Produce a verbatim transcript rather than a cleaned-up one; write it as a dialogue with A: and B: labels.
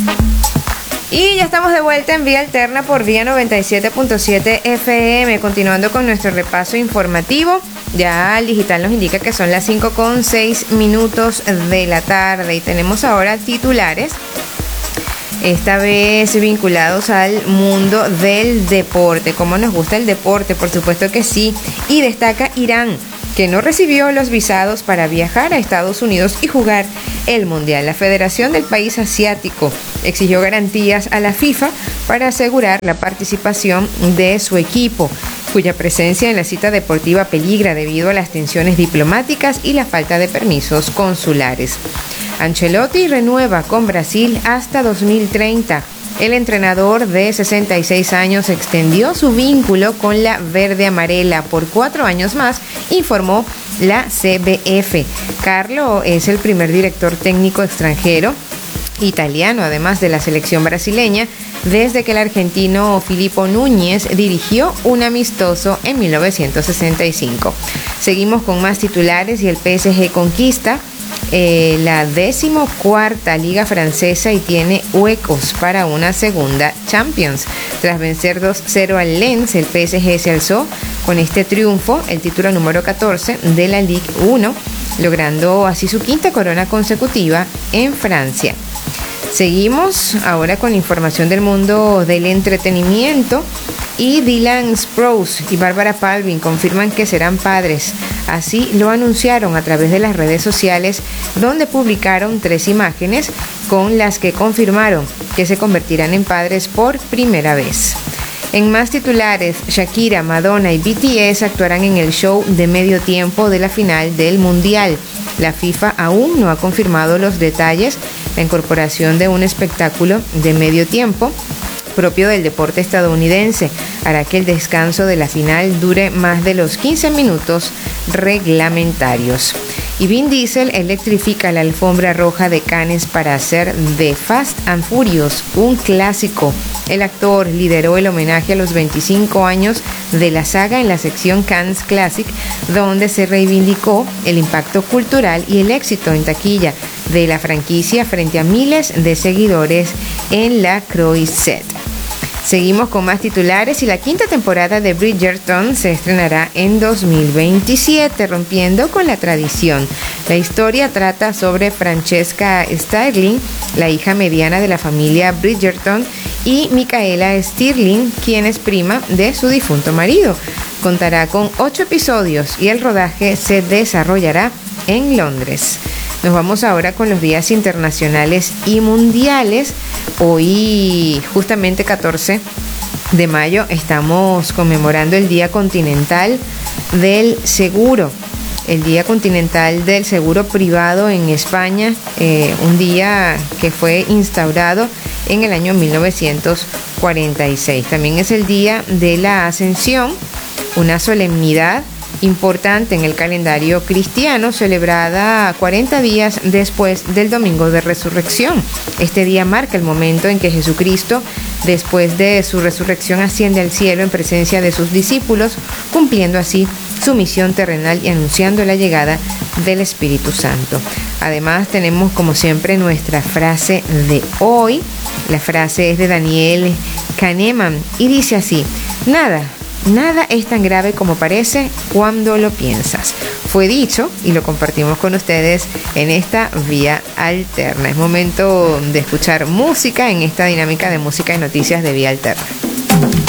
A: Y ya estamos de vuelta en Vía Alterna por Vía noventa y siete punto siete F M, continuando con nuestro repaso informativo. Ya el digital nos indica que son las cinco con seis minutos de la tarde y tenemos ahora titulares, esta vez vinculados al mundo del deporte. ¿Cómo nos gusta el deporte? Por supuesto que sí. Y destaca Irán, que no recibió los visados para viajar a Estados Unidos y jugar el Mundial. La Federación del país asiático exigió garantías a la FIFA para asegurar la participación de su equipo, cuya presencia en la cita deportiva peligra debido a las tensiones diplomáticas y la falta de permisos consulares. Ancelotti renueva con Brasil hasta dos mil treinta. El entrenador de sesenta y seis años extendió su vínculo con la verde amarela por cuatro años más, informó la C B F. Carlo es el primer director técnico extranjero italiano, además de la selección brasileña, desde que el argentino Filippo Núñez dirigió un amistoso en mil novecientos sesenta y cinco. Seguimos con más titulares y el P S G conquista Eh, la decimocuarta liga francesa y tiene huecos para una segunda Champions. Tras vencer dos cero al Lens, el P S G se alzó con este triunfo el título número catorce de la Ligue uno, logrando así su quinta corona consecutiva en Francia. Seguimos ahora con información del mundo del entretenimiento. Y Dylan Sprouse y Barbara Palvin confirman que serán padres. Así lo anunciaron a través de las redes sociales, donde publicaron tres imágenes con las que confirmaron que se convertirán en padres por primera vez. En más titulares, Shakira, Madonna y B T S actuarán en el show de medio tiempo de la final del Mundial. La FIFA aún no ha confirmado los detalles. La incorporación de un espectáculo de medio tiempo propio del deporte estadounidense hará que el descanso de la final dure más de los quince minutos reglamentarios. Y Vin Diesel electrifica la alfombra roja de Cannes para hacer The Fast and Furious un clásico. El actor lideró el homenaje a los veinticinco años de la saga en la sección Cannes Classic, donde se reivindicó el impacto cultural y el éxito en taquilla de la franquicia frente a miles de seguidores en la Croisette. Seguimos con más titulares y la quinta temporada de Bridgerton se estrenará en dos mil veintisiete, rompiendo con la tradición. La historia trata sobre Francesca Sterling, la hija mediana de la familia Bridgerton, y Micaela Stirling, quien es prima de su difunto marido. Contará con ocho episodios y el rodaje se desarrollará en Londres. Nos vamos ahora con los días internacionales y mundiales. Hoy, justamente catorce de mayo, estamos conmemorando el Día Continental del Seguro. El Día Continental del Seguro Privado en España, eh, un día que fue instaurado en el año mil novecientos cuarenta y seis. También es el Día de la Ascensión, una solemnidad importante en el calendario cristiano, celebrada cuarenta días después del Domingo de Resurrección. Este día marca el momento en que Jesucristo, después de su resurrección, asciende al cielo en presencia de sus discípulos, cumpliendo así su misión terrenal y anunciando la llegada del Espíritu Santo. Además, tenemos como siempre nuestra frase de hoy. La frase es de Daniel Kahneman y dice así: nada Nada es tan grave como parece cuando lo piensas. Fue dicho y lo compartimos con ustedes en esta Vía Alterna. Es momento de escuchar música en esta dinámica de música y noticias de Vía Alterna.